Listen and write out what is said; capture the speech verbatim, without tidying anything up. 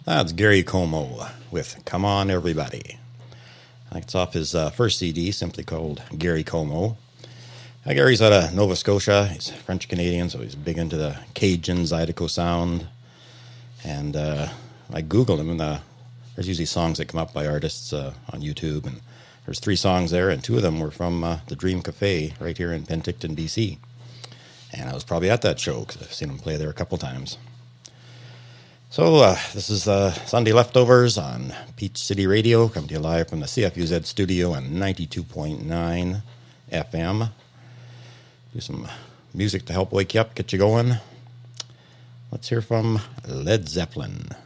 That's Gary Como with Come On Everybody. It's off his uh, first C D, simply called Gary Como. Uh, Gary's out of Nova Scotia. He's French-Canadian, so he's big into the Cajun Zydeco sound. And uh, I Googled him, and uh, there's usually songs that come up by artists uh, on YouTube. And there's three songs there, and two of them were from uh, the Dream Cafe right here in Penticton, B C. And I was probably at that show because I've seen him play there a couple times. So uh, this is uh, Sunday Leftovers on Peach City Radio, coming to you live from the C F U Z studio on ninety-two point nine F M. Do some music to help wake you up, get you going. Let's hear from Led Zeppelin.